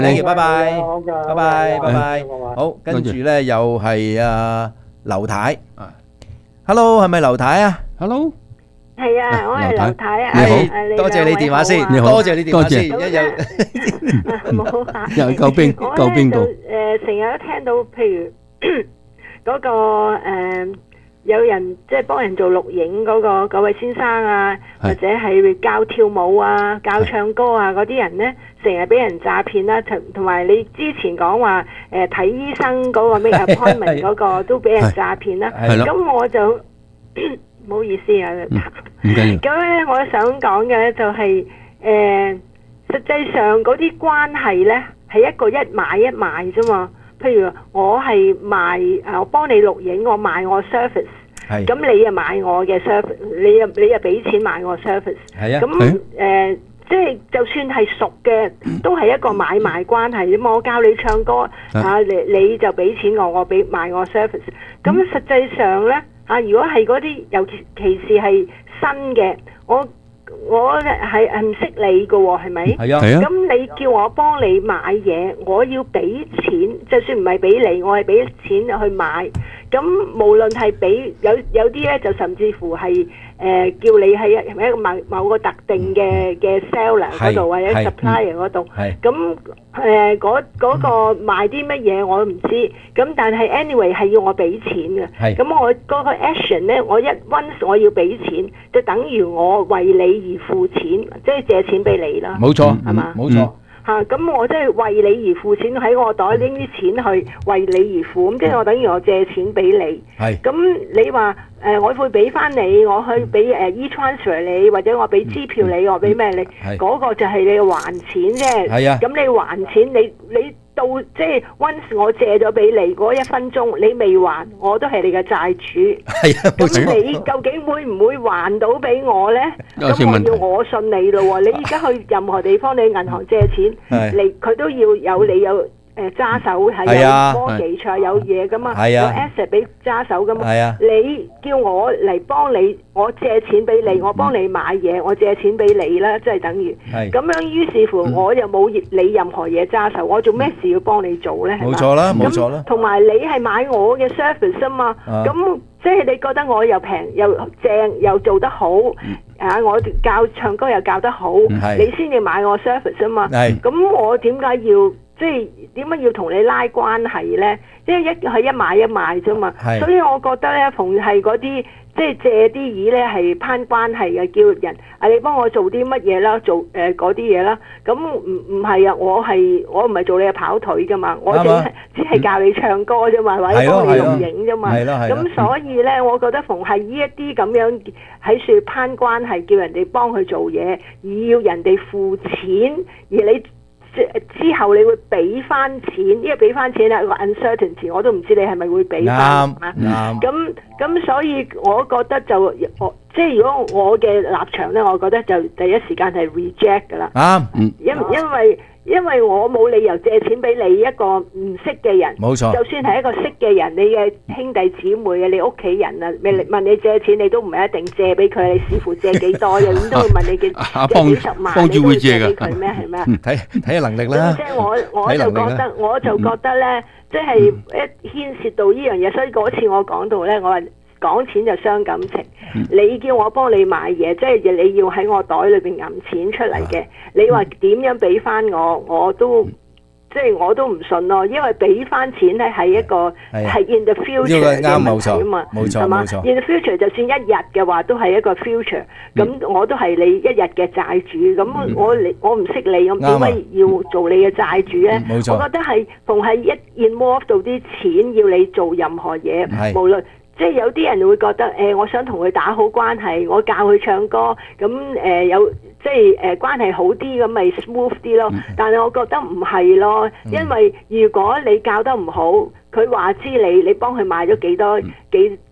，thank you，拜拜， 好嘅， 拜拜，拜拜。 拜拜。 好，跟住咧又係劉太，Hello，係咪劉太啊？ Hello， 係啊，我係劉太啊。 你好係，多謝你電話先， 你好多謝你電話先， 多一有冇啊。 又救兵我救邊個？ 成日都聽到，譬如嗰個有人即係幫人做錄影嗰位先生啊， 係或者係教跳舞啊、教唱歌啊嗰啲人呢，成日俾人詐騙啦，同埋你之前講話睇醫生嗰個 make appointment 嗰個都俾人詐騙啦。 係咯咁我就唔好意思啊。 唔緊要。 咁咧，我想講嘅咧就係實際上嗰啲關係咧係一個一買一賣啫嘛。譬如我係賣我幫你錄影，我賣我 service， 係咁你又買我嘅 service， 你又俾錢買我 service， 係啊， 咁即係就算係熟嘅，都係一個買賣關係啫嘛。我教你唱歌你就俾錢我俾賣我 service。咁實際上咧如果係嗰啲尤其是係新嘅，我係唔識你嘅喎，係咪？ 係啊， 係啊。 咁你叫我幫你買嘢，我要俾錢，就算唔係俾你，我係俾錢去買。咁無論係俾有啲咧，就甚至乎係叫你喺一個某個特定嘅 seller 嗰度或者 supplier 嗰度。咁嗰個賣啲乜嘢我唔知。咁但係 anyway 係要我俾錢嘅。咁我嗰個 action 咧，once 我要俾錢，就等於我為你而付錢，即係借錢俾你啦。 冇錯， 係嘛？ 冇錯。 咁我即係為你而付錢，喺我袋拎啲錢去為你而付，咁即係我等於我借錢俾你。咁你話我會俾翻你，我去俾e-transfer 你，或者我俾支票你，我俾咩你？嗰個就係你還錢啫。咁你還錢，你到即係 once 我借咗俾你嗰1分鐘，你未還，我都係你嘅債主。咁你究竟會唔會還到俾我呢？咁我信你咯喎！你而家去任何地方，你銀行借錢，佢都要有你有揸手，係有mortgage有嘢噶嘛，有 asset 俾揸手噶嘛。你叫我嚟幫你，我借錢俾你，我幫你買嘢，我借錢俾你啦，即係等於咁樣。於是乎，我又冇你任何嘢揸手，我做咩事要幫你做呢？ 冇錯啦，冇錯啦。 同埋你係買我嘅 service 啊嘛，咁即係你覺得我又平又正又做得好，我教唱歌又教得好，你先至買我 service 啊嘛。咁我點解要？即係點解要同你拉關係呢？即係一買一賣啫嘛。所以我覺得呢，逢係嗰啲即係借啲意呢係攀關係嘅，叫人你幫我做啲乜嘢啦，做嗰啲嘢啦。咁唔係啊，我唔係做你嘅跑腿噶嘛，我只係教你唱歌啫嘛，或者幫你錄影啫嘛。咁所以呢，我覺得逢係呢一啲咁樣喺處攀關係，叫人哋幫佢做嘢，而要人哋付錢，而你之後你會俾翻錢，因為俾翻錢係個 uncertainty， 我都唔知你係咪會俾翻。咁所以我覺得即係如果我嘅立場咧，我覺得就第一時間係 reject 噶啦。因為我冇理由借錢俾你一個唔識嘅人。冇錯。就算係一個識嘅人，你嘅兄弟姊妹啊，你屋企人啊，問你借錢，你都唔係一定借俾佢，你視乎借幾多，咁都會問你借幾十萬，你都會借俾佢咩？係咩？ 睇下能力啦。 即係我就覺得咧，即係一牽涉到呢樣嘢，所以嗰次我講到咧，我話講錢就傷感情。你叫我幫你買嘢，即係你要喺我袋裏邊揞錢出嚟嘅。你話點樣俾翻我都即係我都唔信咯，因為俾翻錢咧係一個係 in the future 嘅問題啊嘛，係嘛？in the future 就算一日嘅話，都係一個 future。咁我都係你一日嘅債主，咁我唔識你，咁點解要做你嘅債主咧？我覺得係逢係一 involve 到啲錢，要你做任何嘢，無論。即係有啲人會覺得我想同佢打好關係，我教佢唱歌，咁有即係關係好啲，咁咪 smooth 啲咯。但係我覺得唔係咯，因為如果你教得唔好，佢話知你幫佢買咗幾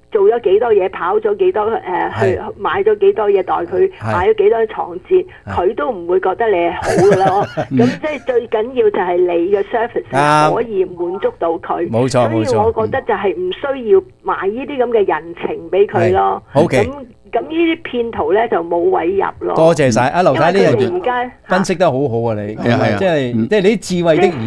做咗幾多嘢，跑咗幾多去買咗幾多嘢代佢，買咗幾多床墊，佢都唔會覺得你係好噶啦。咁即係最緊要就係你嘅 service 可以滿足到佢。冇錯，所以我覺得就係唔需要賣呢啲咁嘅人情俾佢咯。咁呢啲騙徒咧就冇位入咯。多謝晒阿劉太呢樣嘢，分析得好好啊！你即係你啲智慧的